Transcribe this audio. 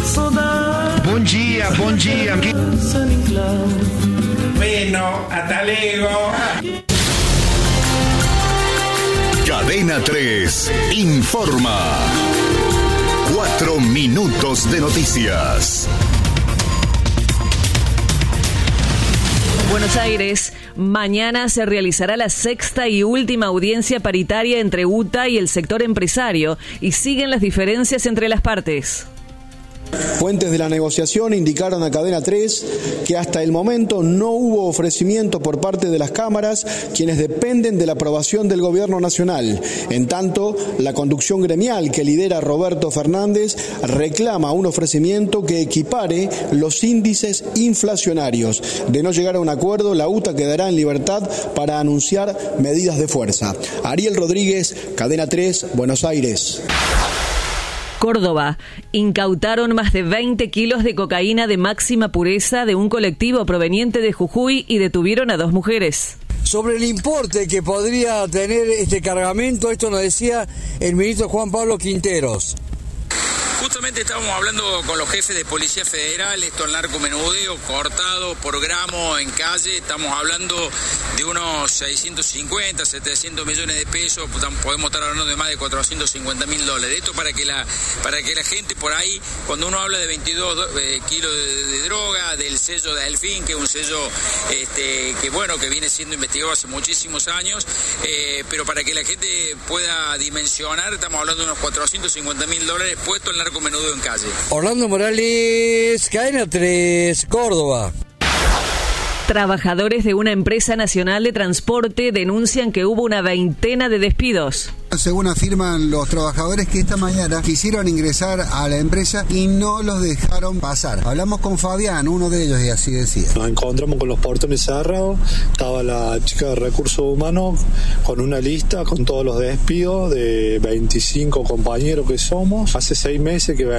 Buen día, buen día. Bueno, hasta luego. Cadena 3 informa. 4 minutos de noticias. Buenos Aires, mañana se realizará la sexta y última audiencia paritaria entre UTA y el sector empresario y siguen las diferencias entre las partes. Fuentes de la negociación indicaron a Cadena 3 que hasta el momento no hubo ofrecimiento por parte de las cámaras, quienes dependen de la aprobación del Gobierno Nacional. En tanto, la conducción gremial que lidera Roberto Fernández reclama un ofrecimiento que equipare los índices inflacionarios. De no llegar a un acuerdo, la UTA quedará en libertad para anunciar medidas de fuerza. Ariel Rodríguez, Cadena 3, Buenos Aires. Córdoba. Incautaron más de 20 kilos de cocaína de máxima pureza de un colectivo proveniente de Jujuy y detuvieron a 2 mujeres. Sobre el importe que podría tener este cargamento, esto nos decía el ministro Juan Pablo Quinteros. Justamente estábamos hablando con los jefes de Policía Federal, esto el narcomenudeo cortado por gramo en calle, estamos hablando de unos 650, 700 millones de pesos, podemos estar hablando de más de $450.000. Esto para que la gente por ahí, cuando uno habla de 22 kilos de droga, del sello de Delfín, que es un sello que viene siendo investigado hace muchísimos años, pero para que la gente pueda dimensionar, estamos hablando de unos $450.000 puestos en narcomenudeo en calle. Orlando Morales, Cadena 3, Córdoba. Trabajadores de una empresa nacional de transporte denuncian que hubo una veintena de despidos. Según afirman los trabajadores que esta mañana quisieron ingresar a la empresa y no los dejaron pasar. Hablamos con Fabián, uno de ellos, y así decía. Nos encontramos con los portones cerrados, estaba la chica de recursos humanos con una lista con todos los despidos de 25 compañeros que somos. Hace 6 meses que